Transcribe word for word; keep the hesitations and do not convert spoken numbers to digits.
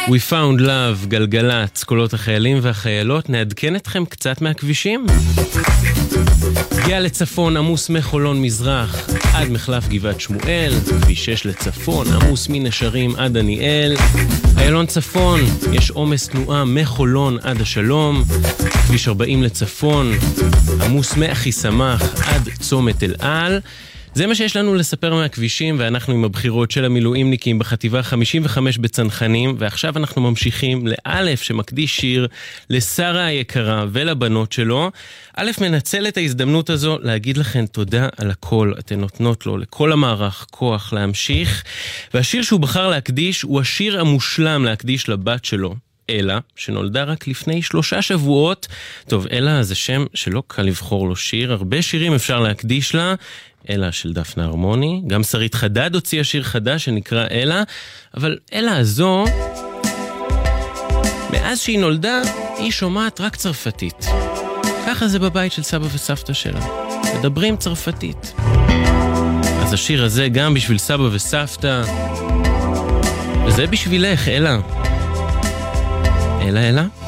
We found love, גלגלת, קולות החיילים והחיילות, נעדכן אתכם קצת מהכבישים. הגיע לצפון, עמוס מחולון מזרח עד מחלף גבעת שמואל, כביש שש לצפון, עמוס מנשרים עד דניאל, איילון צפון, יש עומס תנועה מחולון עד השלום, כביש ארבעים לצפון, עמוס מאחי שמח עד צומת אל על. זה מה שיש לנו לספר מהכבישים, ואנחנו עם הבחירות של המילואימניקים בחטיבה חמישים וחמש בצנחנים, ועכשיו אנחנו ממשיכים לאלף שמקדיש שיר לשרה היקרה ולבנות שלו. אלף מנצל את ההזדמנות הזו להגיד לכם תודה על הכל, אתן נותנות לו, לכל המערך כוח להמשיך, והשיר שהוא בחר להקדיש הוא השיר המושלם להקדיש לבת שלו, אלה, שנולדה רק לפני שלושה שבועות. טוב, אלה זה שם שלא קל לבחור לו שיר, הרבה שירים אפשר להקדיש לה, אלה של דפנה הרמוני, גם שרית חדד הוציאה שיר חדש שנקרא אלה, אבל אלה הזו, מאז שהיא נולדה, היא שומעת רק צרפתית. ככה זה בבית של סבא וסבתא שלה, מדברים צרפתית. אז השיר הזה גם בשביל סבא וסבתא, וזה בשבילך, אלה. אלה, אלה.